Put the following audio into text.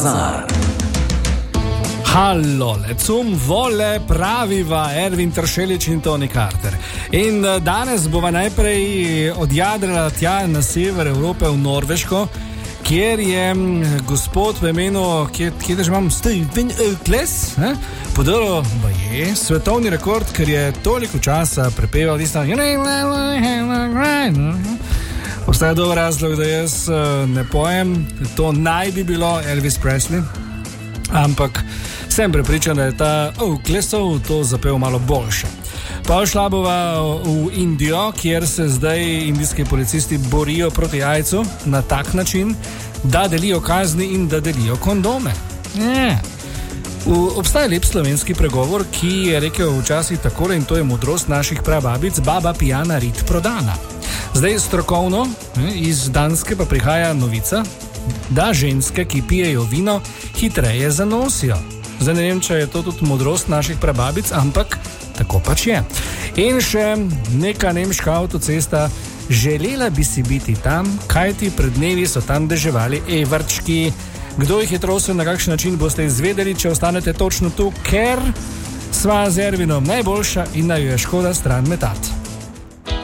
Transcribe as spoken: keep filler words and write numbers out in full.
bazar. Hallo, lecum vole praviva Ervin Tršelič in Toni Carter. In danes bova najprej odjadrala tja na sever Evrope v Norveško, kjer je gospod v imenu, kje, kje da že imam, Steven Kles, podaril je svetovni rekord, ker je toliko časa prepeval tisto. Obstaja dober razlog, da jaz ne pojem, to naj bi bilo Elvis Presley, ampak sem prepričan, da je ta oh, Klesov to zapel malo boljše. Pa šla bova v Indijo, kjer se zdaj indijski policisti borijo proti jajcu na tak način, da delijo kazni in da delijo kondome. Yeah. V, obstaja lep slovenski pregovor, ki je rekel včasih takole, in to je modrost naših prababic: baba pijana, rit prodana. Zdaj strokovno iz Danske pa prihaja novica, da ženske, ki pijejo vino, hitreje zanosijo. Zdaj ne vem, če je to tudi modrost naših prababic, ampak tako pač je. In še neka nemška avtocesta: želela bi si biti tam, kajti pred dnevi so tam deževali evrčki. Kdo jih je trosil, na kakšen način, boste izvedeli, če ostanete točno tu, ker sva z Ervinom najboljša in naj jo je škoda stran metati.